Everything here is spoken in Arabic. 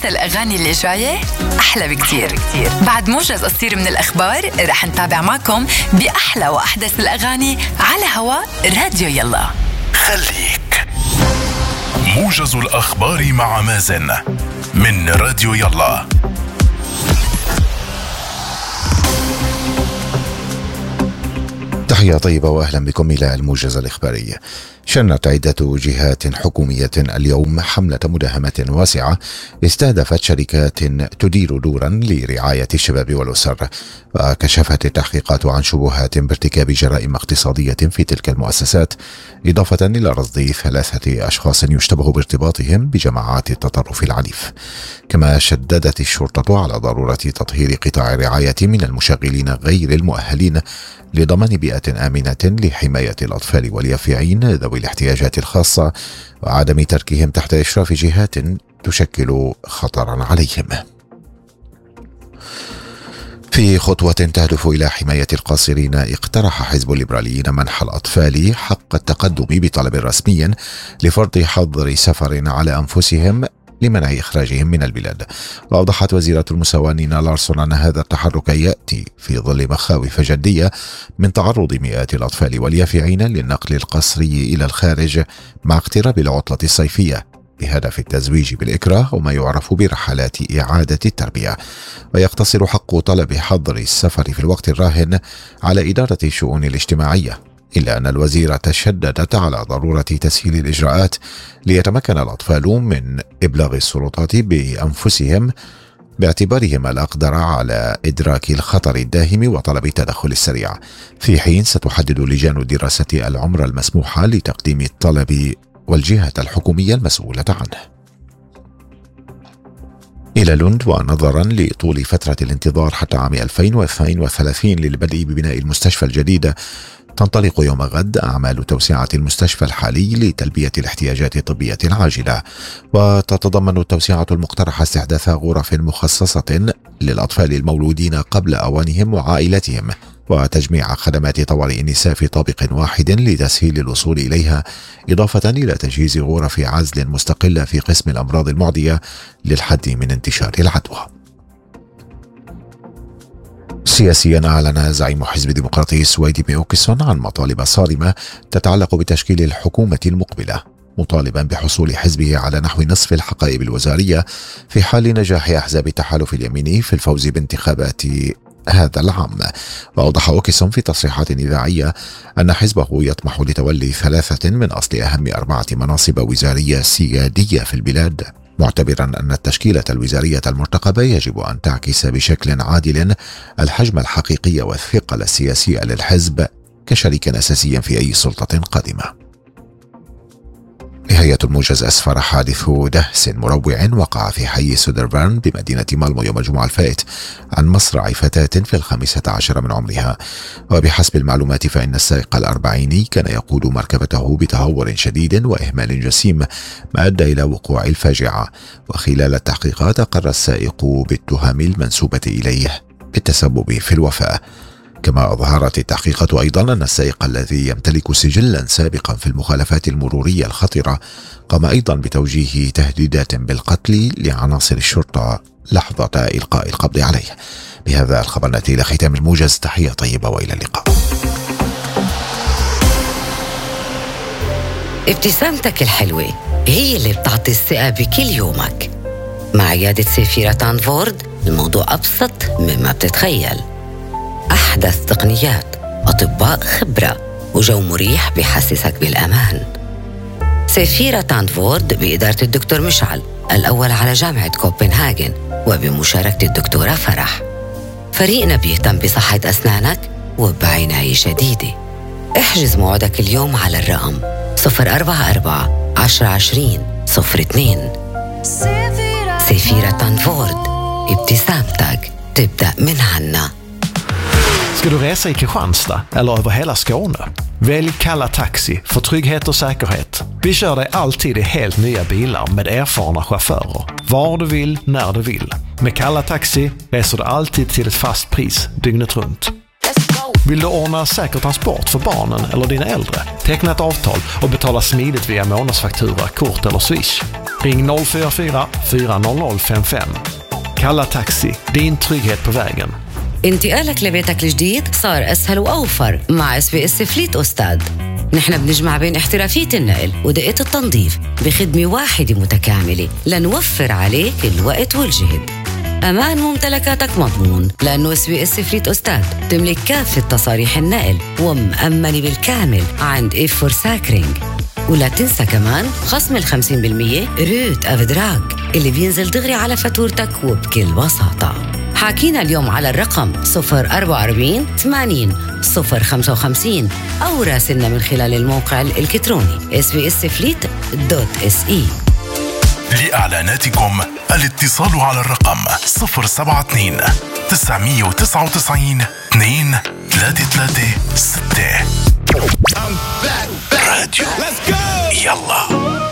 الأغاني اللي جاية أحلى بكتير. بعد موجز قصير من الأخبار رح نتابع معكم بأحلى وأحدث الأغاني على هواء راديو يلا. خليك موجز الأخبار مع مازن من راديو يلا. تحية طيبة وأهلا بكم إلى الموجز الإخباري. شنت عدة جهات حكومية اليوم حملة مداهمة واسعة استهدفت شركات تدير دورا لرعاية الشباب والأسر، وكشفت التحقيقات عن شبهات بارتكاب جرائم اقتصادية في تلك المؤسسات، إضافة إلى رصد 3 أشخاص يشتبه بارتباطهم بجماعات التطرف العنيف. كما شددت الشرطة على ضرورة تطهير قطاع الرعاية من المشغلين غير المؤهلين لضمان بيئة آمنة لحماية الأطفال واليافعين ذوي الاحتياجات الخاصة، وعدم تركهم تحت إشراف جهات تشكل خطرا عليهم. في خطوة تهدف إلى حماية القاصرين، اقترح حزب الليبراليين منح الأطفال حق التقدم بطلب رسمي لفرض حظر سفر على أنفسهم لمنع إخراجهم من البلاد. وأوضحت وزيرة المساواة نينا لارسون أن هذا التحرك يأتي في ظل مخاوف جدية من تعرض مئات الأطفال واليافعين للنقل القسري إلى الخارج مع اقتراب العطلة الصيفية بهدف التزويج بالإكراه وما يعرف برحلات إعادة التربية. ويقتصر حق طلب حظر السفر في الوقت الراهن على إدارة الشؤون الاجتماعية، إلا أن الوزيرة شددت على ضرورة تسهيل الإجراءات ليتمكن الأطفال من إبلاغ السلطات بأنفسهم باعتبارهم الأقدر على إدراك الخطر الداهم وطلب التدخل السريع، في حين ستحدد لجان دراسة العمر المسموحة لتقديم الطلب والجهة الحكومية المسؤولة عنه. إلى لند، ونظرا لطول فترة الانتظار حتى عام 2032 للبدء ببناء المستشفى الجديد، تنطلق يوم غد أعمال توسعة المستشفى الحالي لتلبية الاحتياجات الطبية العاجلة. وتتضمن التوسعة المقترحة استحداث غرف مخصصة للأطفال المولودين قبل أوانهم وعائلتهم، وتجميع خدمات طوارئ النساء في طابق واحد لتسهيل الوصول إليها، إضافة إلى تجهيز غرف عزل مستقلة في قسم الأمراض المعدية للحد من انتشار العدوى. سياسيا، أعلن زعيم حزب الديمقراطي السويدي ميوكسون عن مطالب صارمة تتعلق بتشكيل الحكومة المقبلة، مطالبا بحصول حزبه على نحو نصف الحقائب الوزارية في حال نجاح أحزاب التحالف اليميني في الفوز بانتخابات هذا العام. وأوضح أوكسون في تصريحات إذاعية أن حزبه يطمح لتولي 3 من أصل أهم 4 مناصب وزارية سيادية في البلاد، معتبرا أن التشكيلة الوزارية المرتقبة يجب أن تعكس بشكل عادل الحجم الحقيقي والثقل السياسي للحزب كشريك أساسي في أي سلطة قادمة. نهاية الموجز. أسفر حادث دهس مروع وقع في حي سودرفيرن بمدينة مالمو يوم الجمعة الفائت عن مصرع فتاة في 15 من عمرها. وبحسب المعلومات فإن السائق الأربعيني كان يقود مركبته بتهور شديد وإهمال جسيم، ما أدى إلى وقوع الفاجعة. وخلال التحقيقات أقر السائق بالتهم المنسوبة إليه بالتسبب في الوفاة. كما أظهرت التحقيقات أيضا أن السائق الذي يمتلك سجلا سابقا في المخالفات المرورية الخطرة قام أيضا بتوجيه تهديدات بالقتل لعناصر الشرطة لحظة إلقاء القبض عليه. بهذا الخبر نأتي إلى ختام الموجز. تحية طيبة وإلى اللقاء. ابتسامتك الحلوة هي اللي بتعطي الثقة بكل يومك. مع عيادة سيفيرا تانفورد الموضوع أبسط مما بتتخيل. أحدث تقنيات، أطباء خبرة، وجو مريح بيحسسك بالأمان. سيفيرا تانفورد بإدارة الدكتور مشعل الأول على جامعة كوبنهاجن وبمشاركة الدكتورة فرح. فريقنا بيهتم بصحة أسنانك وبعناية شديدة. احجز موعدك اليوم على الرقم 044 1020 02. سيفيرا تانفورد، ابتسامتك تبدأ من عنا. Ska du resa i Kristianstad eller över hela Skåne? Välj Kalla Taxi för trygghet och säkerhet. Vi kör dig alltid i helt nya bilar med erfarna chaufförer. Var du vill, när du vill. Med Kalla Taxi reser du alltid till ett fast pris dygnet runt. Vill du ordna säker transport för barnen eller dina äldre? Teckna ett avtal och betala smidigt via månadsfaktura, kort eller Swish. Ring 044 400 55. Kalla Taxi, din trygghet på vägen. انتقالك لبيتك الجديد صار أسهل وأوفر مع SBS فليت أستاذ. نحن بنجمع بين احترافية النقل ودقة التنظيف بخدمة واحدة متكاملة لنوفر عليك الوقت والجهد. أمان ممتلكاتك مضمون لأنه SBS فليت أستاذ تملك كافة تصاريح النقل ومأمنة بالكامل عند إف فور ساكرينج. ولا تنسى كمان خصم 50% روت أفدراج اللي بينزل دغري على فاتورتك وبكل بساطة. حاكينا اليوم على الرقم 044 80 055 أو راسلنا من خلال الموقع الإلكتروني sbsfleet.se. لإعلاناتكم الاتصال على الرقم 072 999 2336. راديو يلا.